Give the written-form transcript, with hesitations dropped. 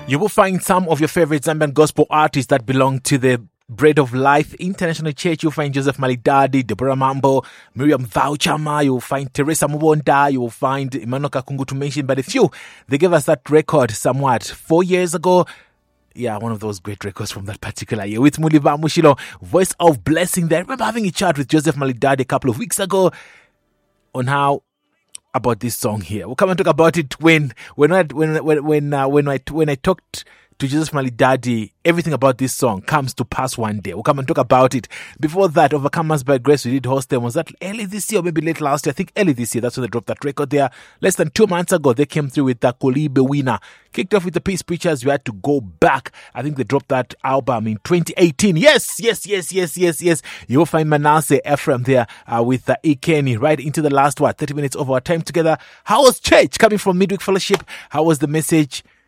You will find some of your favorite Zambian gospel artists that belong to the Bread of Life International Church. You'll find Joseph Malidadi, Deborah Mambo, Miriam Vauchama. You'll find Teresa Mubonda. You will find Emmanuel Kakungu, to mention but a few. They gave us that record somewhat 4 years ago. Yeah, one of those great records from that particular year with Muliba Mushilo, Voice of Blessing there. I remember having a chat with Joseph Malidadi a couple of weeks ago on how about this song here. We'll come and talk about it when I talked to Joseph Malidadi. Everything about this song comes to pass one day. We'll come and talk about it. Before that, Overcomers by Grace, we did host them. Was that early this year or maybe late last year? I think early this year. That's when they dropped that record there. Less than 2 months ago, they came through with the Kolibe Winner. Kicked off with the Peace Preachers. You had to go back. I think they dropped that album in 2018. Yes. You will find Manasseh Ephraim there with Ikeni right into the last 30 minutes of our time together. How was church coming from Midweek Fellowship? How was the message?